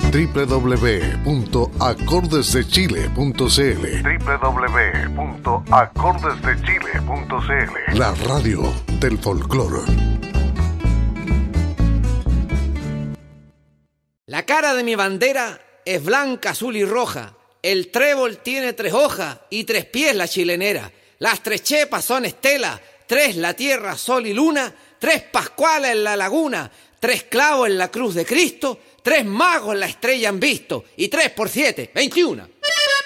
www.acordesdechile.cl www.acordesdechile.cl La radio del folclore. La cara de mi bandera es blanca, azul y roja. El trébol tiene 3 hojas y 3 pies la chilenera. Las 3 chepas son estela, 3 la tierra, sol y luna, 3 pascuales en la laguna, 3 clavos en la cruz de Cristo, 3 magos la estrella han visto y 3 por 7, 21.